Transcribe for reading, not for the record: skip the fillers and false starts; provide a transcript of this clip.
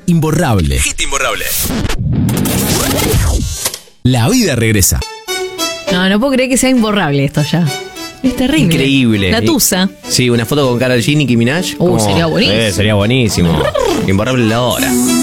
imborrable. Hit imborrable. La vida regresa. No puedo creer que sea imborrable esto ya. Es terrible. Increíble. La tusa. Sí, una foto con Karol G, Nicki Minaj. Sería buenísimo. Sería buenísimo. Imborrable la hora.